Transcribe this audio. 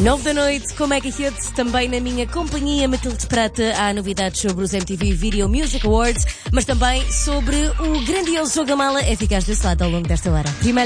9 da noite com Mega Hits, também na minha companhia Matilde Prata. Há novidades sobre os MTV Video Music Awards, mas também sobre o grandioso jogo da mala. É ficar desse lado ao longo desta hora. Primeiro